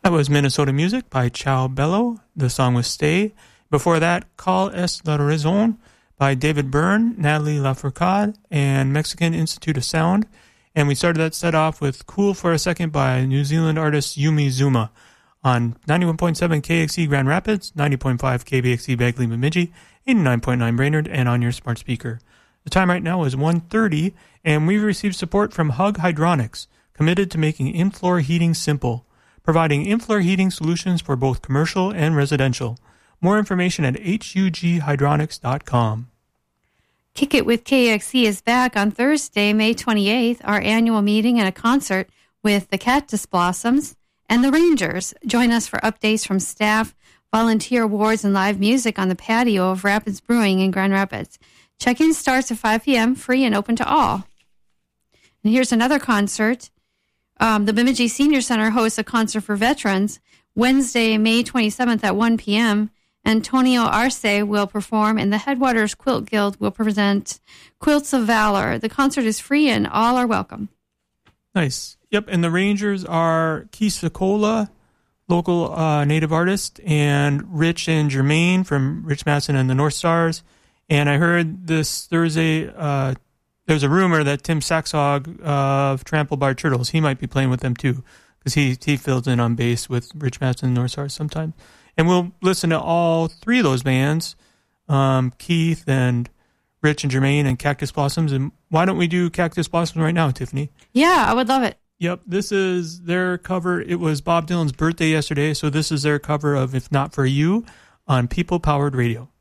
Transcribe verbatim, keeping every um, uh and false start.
That was Minnesota Music by Ciao Bello. The song was Stay. Before that, Call Es La Raison by David Byrne, Natalie Lafourcade, and Mexican Institute of Sound. And we started that set off with Cool for a Second by New Zealand artist Yumi Zuma on ninety-one point seven K X E Grand Rapids, ninety point five K B X E Bagley Bemidji, eighty-nine point nine Brainerd, and on your smart speaker. The time right now is one thirty, and we've received support from Hug Hydronics, committed to making in-floor heating simple, providing in-floor heating solutions for both commercial and residential. More information at H U G hydronics dot com. Kick It with K X E is back on Thursday, May twenty-eighth, our annual meeting and a concert with the Cactus Blossoms and the Rangers. Join us for updates from staff, volunteer awards, and live music on the patio of Rapids Brewing in Grand Rapids. Check-in starts at five p.m., free and open to all. And here's another concert. Um, the Bemidji Senior Center hosts a concert for veterans Wednesday, May twenty-seventh at one p.m., Antonio Arce will perform, and the Headwaters Quilt Guild will present Quilts of Valor. The concert is free, and all are welcome. Nice. Yep, and the Rangers are Keith Sokola, local uh, native artist, and Rich and Jermaine from Rich Masson and the North Stars. And I heard this Thursday, uh, there's a rumor that Tim Saxhog of Trampled by Turtles, he might be playing with them too, because he, he fills in on bass with Rich Masson and the North Stars sometimes. And we'll listen to all three of those bands, um, Keith and Rich and Jermaine and Cactus Blossoms. And why don't we do Cactus Blossoms right now, Tiffany? Yeah, I would love it. Yep, this is their cover. It was Bob Dylan's birthday yesterday, so this is their cover of If Not For You on People Powered Radio.